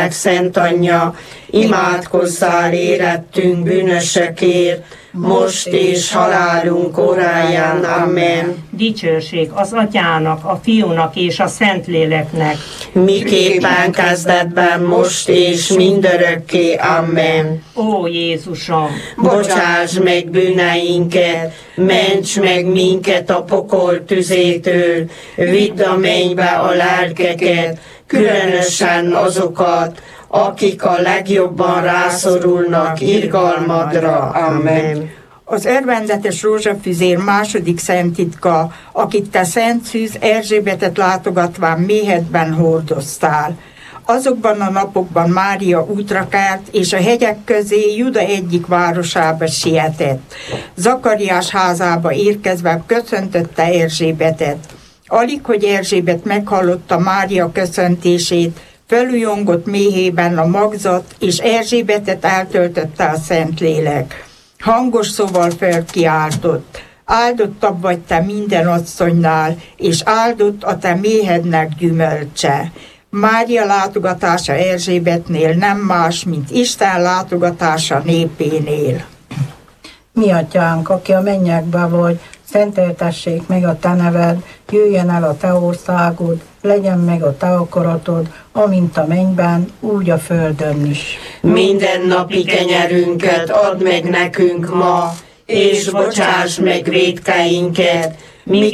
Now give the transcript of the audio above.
Szent Anyja, imádkozzál érettünk bűnösökért, most és halálunk óráján. Amen. Dicsőség az Atyának, a Fiúnak és a Szentléleknek. Miképpen kezdetben, most és mindörökké. Amen. Ó Jézusom, Bocsáss meg bűneinket, ments meg minket a pokol tüzétől, vidd a mennybe a lelkeket, különösen azokat, akik a legjobban rászorulnak irgalmadra. Amen. Az örvendetes rózsafüzér második szent titka, akit te Szent Szűz Erzsébetet látogatván méhedben hordoztál. Azokban a napokban Mária útra kelt, és a hegyek közé Juda egyik városába sietett. Zakariás házába érkezve köszöntötte Erzsébetet. Alig, hogy Erzsébet meghallotta Mária köszöntését, felújongott méhében a magzat, és Erzsébetet eltöltötte a Szentlélek. Hangos szóval felkiáltott: áldottabb vagy te minden asszonynál, és áldott a te méhednek gyümölcse. Mária látogatása Erzsébetnél nem más, mint Isten látogatása népénél. Mi atyánk, aki a mennyekben vagy, szenteltessék meg a te neved, jöjjön el a te országod, legyen meg a te akaratod, amint a mennyben, úgy a földön is. Minden napi kenyerünket add meg nekünk ma, és bocsáss meg vétkeinket,